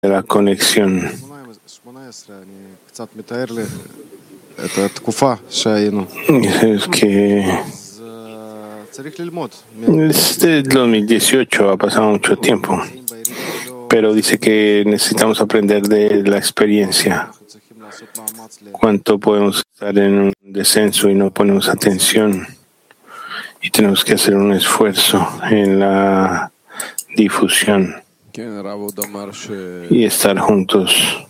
de la conexión. Es que desde 2018 ha pasado mucho tiempo, pero dice que necesitamos aprender de la experiencia. Cuánto podemos estar en un descenso y no ponemos atención, y tenemos que hacer un esfuerzo en la difusión y estar juntos.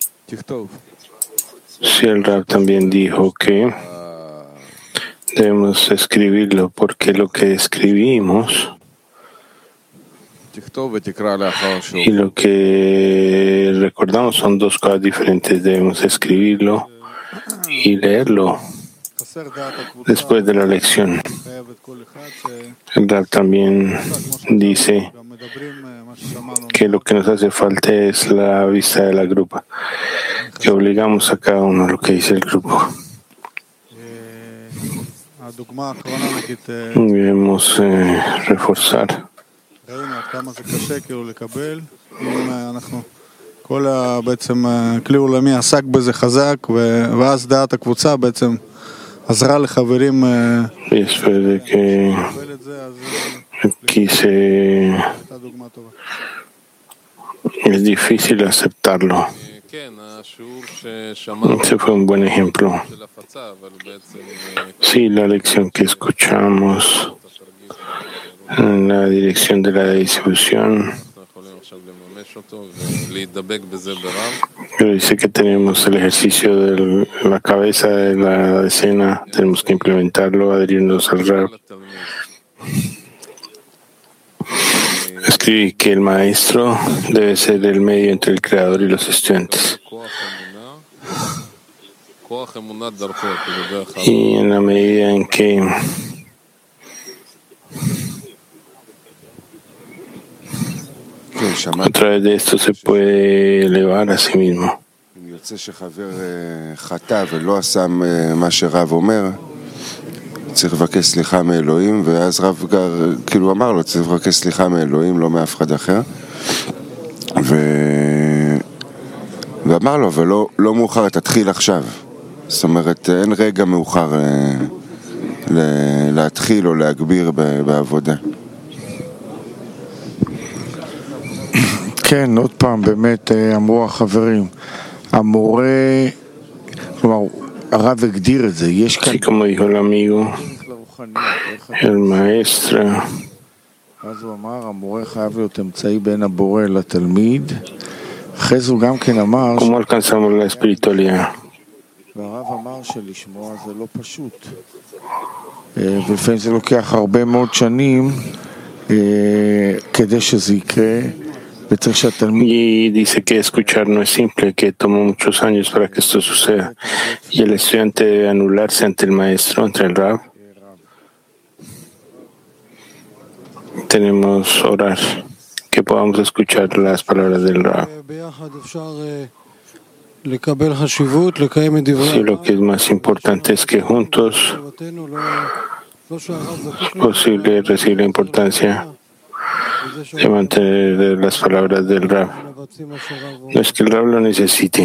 Sí, el Rab también dijo que debemos escribirlo, porque lo que escribimos y lo que recordamos son dos cosas diferentes. Debemos escribirlo y leerlo después de la lección. El Rab también dice que lo que nos hace falta es la vista de la grupa, que obligamos a cada uno lo que dice el grupo. Debemos reforzar y después de que aquí es difícil aceptarlo. Ese fue un buen ejemplo. Sí, la lección que escuchamos en la dirección de la distribución, pero dice que tenemos el ejercicio de la cabeza de la decena, tenemos que implementarlo, adherirnos al Rab. Escribí que el maestro debe ser el medio entre el creador y los estudiantes. Y en la medida en que a través de esto se puede elevar a sí mismo. צריך לבקש סליחה מאלוהים, ואז רב כאילו אמר לו, צריך לבקש סליחה מאלוהים, לא מאף אחד אחר. ואמר לו, אבל לא מאוחר, תתחיל עכשיו. זאת אומרת, אין רגע מאוחר להתחיל או להגביר בעבודה. כן, עוד פעם, באמת אמרו החברים, המורה, כלומר, הרב הגדיר את זה, יש כאן... Sí, como dijo el amigo, el maestro, אז הוא אמר, המורה חייב להיות אמצעי בין הבורא לתלמיד. אחרי זה הוא גם כן אמר... ¿cómo alcanzamos la espiritualidad? והרב אמר שלשמוע זה לא פשוט. ולפעמים זה לוקח הרבה מאוד שנים כדי שזה יקרה. Y dice que escuchar no es simple, que tomó muchos años para que esto suceda. Y el estudiante debe anularse ante el maestro, ante el Rab. Tenemos orar, que podamos escuchar las palabras del Rab. Sí, lo que es más importante es que juntos es posible recibir la importancia de mantener las palabras del Rab. No es que el Rab lo necesite,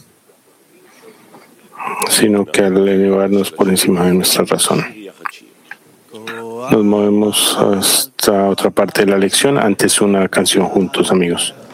sino que al elevarnos por encima de nuestra razón. Nos movemos hasta otra parte de la lección, antes una canción juntos, amigos.